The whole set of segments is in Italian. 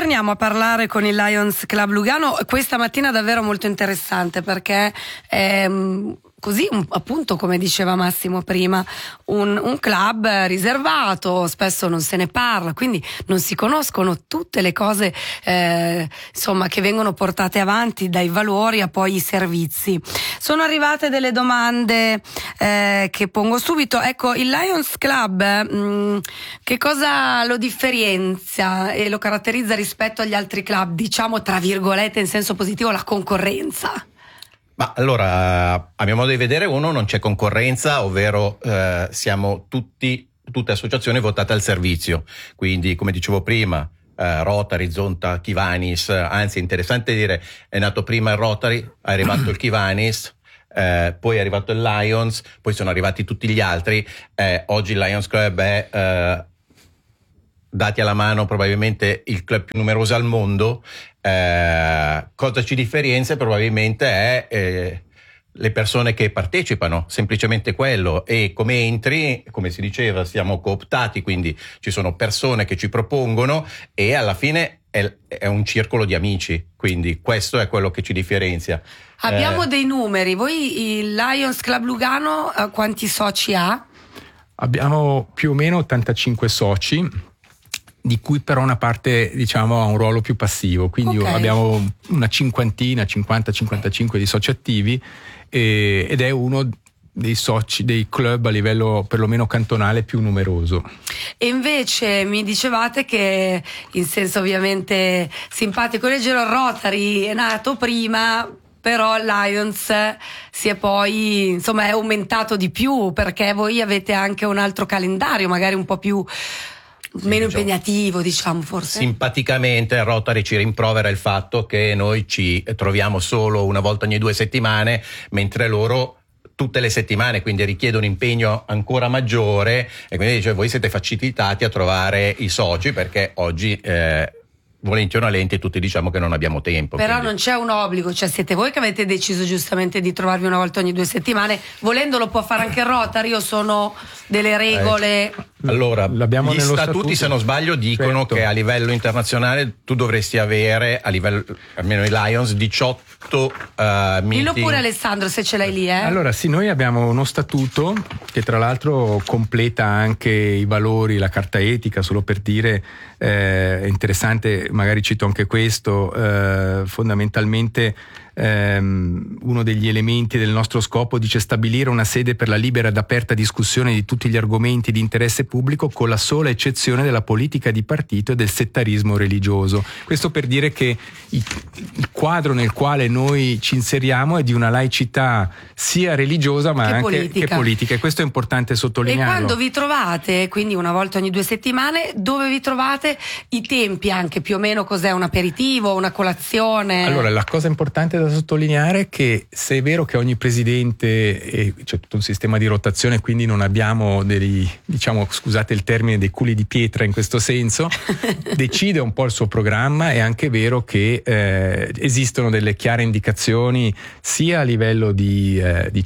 Torniamo a parlare con il Lions Club Lugano questa mattina, davvero molto interessante, perché così, appunto, come diceva Massimo prima, un club riservato, spesso non se ne parla, quindi non si conoscono tutte le cose insomma, che vengono portate avanti, dai valori a poi i servizi. Sono arrivate delle domande che pongo subito. Ecco, il Lions Club che cosa lo differenzia e lo caratterizza rispetto agli altri club, diciamo tra virgolette in senso positivo, la concorrenza? Ma allora, a mio modo di vedere, non c'è concorrenza, ovvero siamo tutte associazioni votate al servizio. Quindi, come dicevo prima, Rotary, Zonta, Kiwanis, anzi è interessante dire, è nato prima il Rotary, è arrivato il Kiwanis, poi è arrivato il Lions, poi sono arrivati tutti gli altri. Oggi il Lions Club è, dati alla mano, probabilmente il club più numeroso al mondo. Cosa ci differenzia probabilmente è le persone che partecipano, semplicemente quello. E come entri, come si diceva, siamo cooptati, quindi ci sono persone che ci propongono e alla fine è un circolo di amici, quindi questo è quello che ci differenzia. Abbiamo dei numeri. Voi, il Lions Club Lugano, quanti soci ha? Abbiamo più o meno 85 soci, di cui però una parte, diciamo, ha un ruolo più passivo, quindi abbiamo una cinquantina, 50-55 di soci attivi, ed è uno dei soci dei club a livello perlomeno cantonale più numeroso. E invece mi dicevate che, in senso ovviamente simpatico e leggero, Rotary è nato prima, però Lions si è poi, insomma, è aumentato di più, perché voi avete anche un altro calendario, magari un po' più meno impegnativo, diciamo, forse. Simpaticamente Rotary ci rimprovera il fatto che noi ci troviamo solo una volta ogni 2 settimane, mentre loro tutte le settimane, quindi richiede un impegno ancora maggiore, e quindi dice: voi siete facilitati a trovare i soci, perché oggi volenti o nolenti tutti diciamo che non abbiamo tempo. Però quindi non c'è un obbligo, cioè siete voi che avete deciso giustamente di trovarvi una volta ogni 2 settimane. Volendo lo può fare anche il Rotary, o sono delle regole? Allora, l'abbiamo gli nello statuti, se non sbaglio, dicono certo, che a livello internazionale tu dovresti avere, a livello, almeno i Lions, 18 meeting. Dillo pure, Alessandro, se ce l'hai lì. Allora sì, noi abbiamo uno statuto che tra l'altro completa anche i valori, la carta etica, solo per dire, è interessante, magari cito anche questo, fondamentalmente uno degli elementi del nostro scopo dice: stabilire una sede per la libera ed aperta discussione di tutti gli argomenti di interesse pubblico, con la sola eccezione della politica di partito e del settarismo religioso. Questo per dire che il quadro nel quale noi ci inseriamo è di una laicità sia religiosa ma anche che politica, e questo è importante sottolinearlo. E quando vi trovate, quindi una volta ogni 2 settimane, dove vi trovate? I tempi anche, più o meno, cos'è? Un aperitivo, una colazione? Allora, la cosa importante da sottolineare è che, se è vero che ogni presidente c'è tutto un sistema di rotazione, quindi non abbiamo dei, diciamo, scusate il termine, dei culi di pietra in questo senso, decide un po' il suo programma. È anche vero che esistono delle chiare indicazioni sia a livello di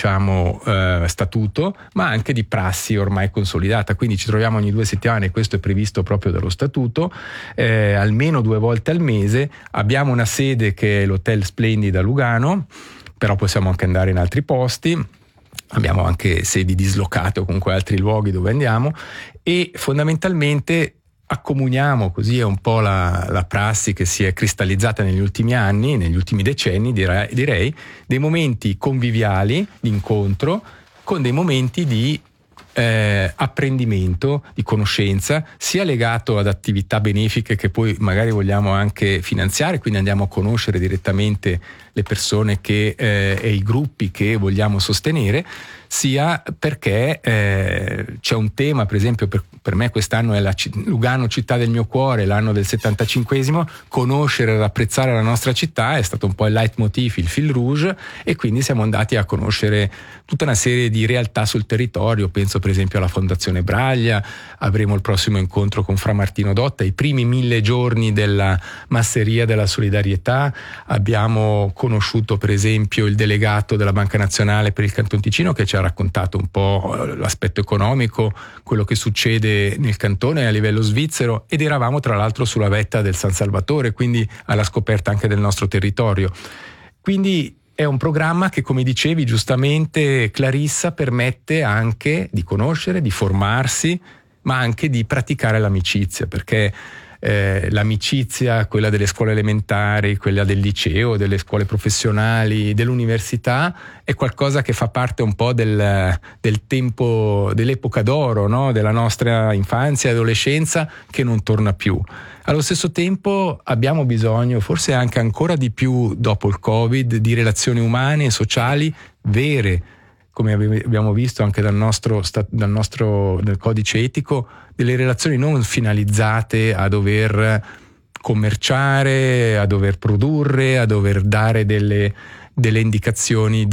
statuto, ma anche di prassi ormai consolidata. Quindi ci troviamo ogni 2 settimane, questo è previsto proprio dallo statuto, almeno 2 volte al mese. Abbiamo una sede che è l'Hotel Splendid a Lugano, però possiamo anche andare in altri posti. Abbiamo anche sedi dislocate o comunque altri luoghi dove andiamo, e fondamentalmente accomuniamo, così è un po' la prassi che si è cristallizzata negli ultimi anni, negli ultimi decenni direi, dei momenti conviviali di incontro con dei momenti di apprendimento, di conoscenza, sia legato ad attività benefiche che poi magari vogliamo anche finanziare, quindi andiamo a conoscere direttamente le persone e i gruppi che vogliamo sostenere, sia perché c'è un tema, per esempio per me quest'anno è Lugano città del mio cuore, l'anno del 75esimo, conoscere ed apprezzare la nostra città è stato un po' il leitmotiv, il fil rouge, e quindi siamo andati a conoscere tutta una serie di realtà sul territorio. Penso per esempio alla Fondazione Braglia, avremo il prossimo incontro con Fra Martino Dotta, i primi 1000 giorni della Masseria della Solidarietà, abbiamo conosciuto per esempio il delegato della Banca Nazionale per il Canton Ticino che ci ha raccontato un po' l'aspetto economico, quello che succede nel cantone a livello svizzero, ed eravamo tra l'altro sulla vetta del San Salvatore, quindi alla scoperta anche del nostro territorio. Quindi è un programma che, come dicevi giustamente Clarissa, permette anche di conoscere, di formarsi, ma anche di praticare l'amicizia, perché l'amicizia, quella delle scuole elementari, quella del liceo, delle scuole professionali, dell'università, è qualcosa che fa parte un po' del tempo, dell'epoca d'oro, no? Della nostra infanzia e adolescenza, che non torna più. Allo stesso tempo abbiamo bisogno, forse anche ancora di più dopo il Covid, di relazioni umane e sociali vere, come abbiamo visto anche dal nostro del codice etico, delle relazioni non finalizzate a dover commerciare, a dover produrre, a dover dare delle indicazioni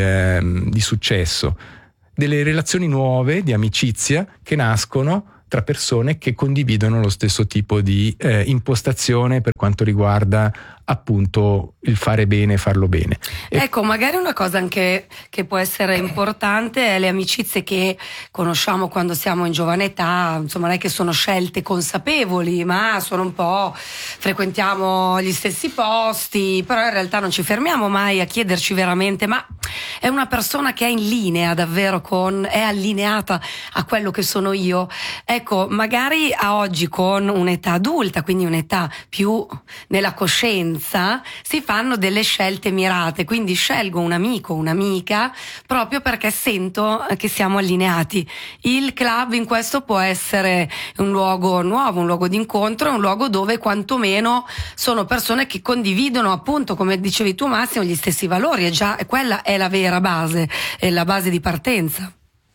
di successo, delle relazioni nuove di amicizia che nascono tra persone che condividono lo stesso tipo di impostazione per quanto riguarda appunto il fare bene e farlo bene. Ecco, magari una cosa anche che può essere importante è le amicizie che conosciamo quando siamo in giovane età, insomma non è che sono scelte consapevoli, ma sono un po', frequentiamo gli stessi posti, però in realtà non ci fermiamo mai a chiederci veramente, ma è una persona che è in linea davvero è allineata a quello che sono io. Ecco, magari a oggi con un'età adulta, quindi un'età più nella coscienza, si fanno delle scelte mirate, quindi scelgo un amico, un'amica, proprio perché sento che siamo allineati. Il club in questo può essere un luogo nuovo, un luogo di incontro, un luogo dove quantomeno sono persone che condividono, appunto, come dicevi tu Massimo, gli stessi valori, e quella è la vera base, è la base di partenza.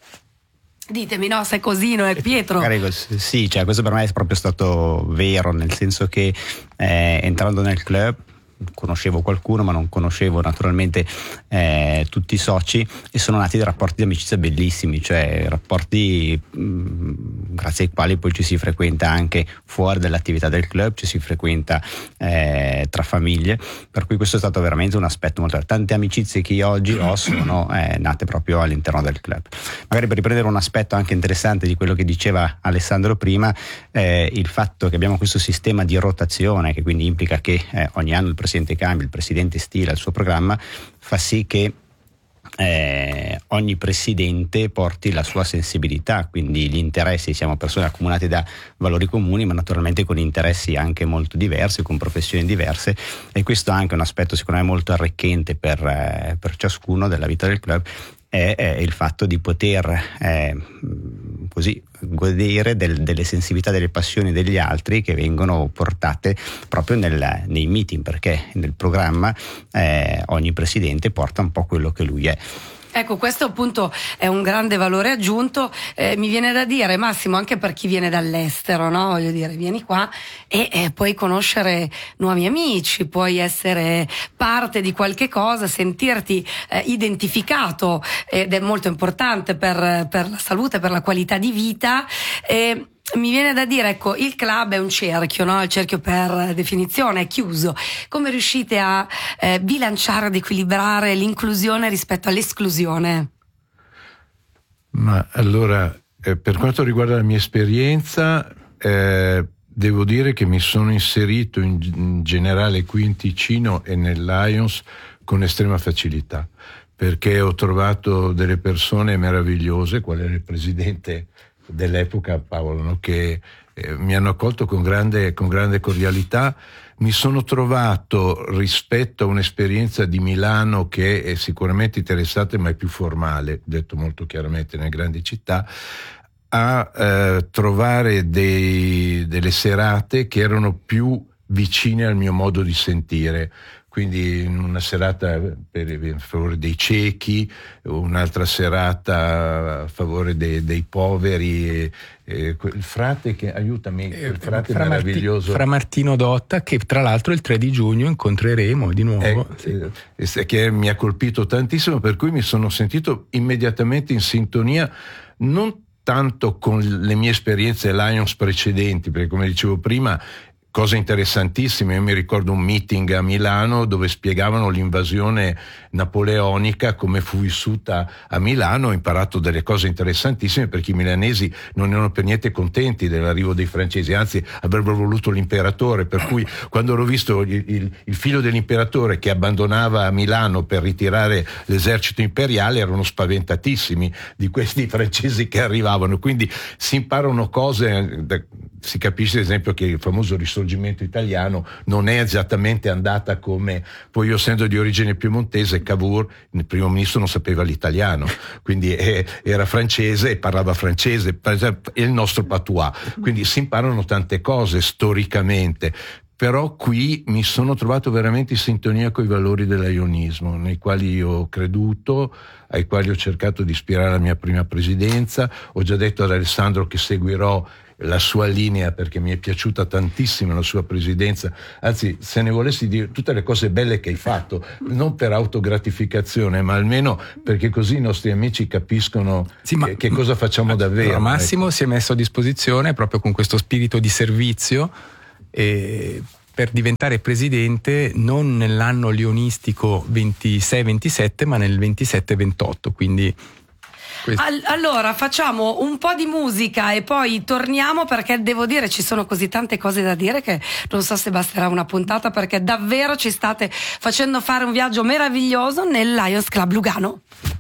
Ditemi, no, se è così, non è Pietro? Sì, cioè questo per me è proprio stato vero, nel senso che entrando nel club conoscevo qualcuno, ma non conoscevo naturalmente tutti i soci, e sono nati dei rapporti di amicizia bellissimi, cioè rapporti grazie ai quali poi ci si frequenta anche fuori dall'attività del club, ci si frequenta tra famiglie, per cui questo è stato veramente un aspetto molto bello. Tante amicizie che io oggi ho sono nate proprio all'interno del club. Magari per riprendere un aspetto anche interessante di quello che diceva Alessandro prima, il fatto che abbiamo questo sistema di rotazione, che quindi implica che ogni anno il presidente cambia, il presidente stila il suo programma, fa sì che ogni presidente porti la sua sensibilità, quindi gli interessi, siamo persone accomunate da valori comuni, ma naturalmente con interessi anche molto diversi, con professioni diverse, e questo è anche un aspetto secondo me molto arricchente per ciascuno della vita del club, è il fatto di poter così godere delle sensibilità, delle passioni degli altri che vengono portate proprio nei meeting, perché nel programma ogni presidente porta un po' quello che lui è. Ecco, questo appunto è un grande valore aggiunto, mi viene da dire, Massimo, anche per chi viene dall'estero, no? Voglio dire, vieni qua e puoi conoscere nuovi amici, puoi essere parte di qualche cosa, sentirti identificato, ed è molto importante per la salute, per la qualità di vita. Mi viene da dire, ecco, il club è un cerchio, no? Il cerchio per definizione è chiuso. Come riuscite a bilanciare, ad equilibrare l'inclusione rispetto all'esclusione? Ma allora, per quanto riguarda la mia esperienza, devo dire che mi sono inserito in generale qui in Ticino e nel Lions con estrema facilità, perché ho trovato delle persone meravigliose, qual era il presidente dell'epoca, Paolo, no? Che mi hanno accolto con grande cordialità. Mi sono trovato, rispetto a un'esperienza di Milano che è sicuramente interessante ma è più formale, detto molto chiaramente, nelle grandi città, a trovare delle serate che erano più vicine al mio modo di sentire. Quindi una serata a favore dei ciechi, un'altra serata a favore dei poveri, il frate che aiutami, il frate meraviglioso. Fra Martino Dotta, che tra l'altro il 3 di giugno incontreremo di nuovo. Che mi ha colpito tantissimo, per cui mi sono sentito immediatamente in sintonia, non tanto con le mie esperienze Lions precedenti, perché come dicevo prima, cose interessantissime. Io mi ricordo un meeting a Milano dove spiegavano l'invasione napoleonica, come fu vissuta a Milano. Ho imparato delle cose interessantissime, perché i milanesi non erano per niente contenti dell'arrivo dei francesi, anzi avrebbero voluto l'imperatore, per cui quando l'ho visto il figlio dell'imperatore che abbandonava Milano per ritirare l'esercito imperiale, erano spaventatissimi di questi francesi che arrivavano. Quindi si imparano cose. Si capisce ad esempio che il famoso risorgimento italiano non è esattamente andata come, poi io essendo di origine piemontese, Cavour, il primo ministro, non sapeva l'italiano, quindi era francese e parlava francese, è il nostro patois, quindi si imparano tante cose storicamente. Però qui mi sono trovato veramente in sintonia con i valori dell'ionismo, nei quali io ho creduto, ai quali ho cercato di ispirare la mia prima presidenza. Ho già detto ad Alessandro che seguirò la sua linea, perché mi è piaciuta tantissimo la sua presidenza, anzi se ne volessi dire tutte le cose belle che hai fatto, non per autogratificazione, ma almeno perché così i nostri amici capiscono che cosa facciamo davvero. Massimo si è messo a disposizione proprio con questo spirito di servizio per diventare presidente non nell'anno lionistico 26-27 ma nel 27-28, quindi allora facciamo un po' di musica e poi torniamo, perché devo dire ci sono così tante cose da dire che non so se basterà una puntata, perché davvero ci state facendo fare un viaggio meraviglioso nel Lions Club Lugano.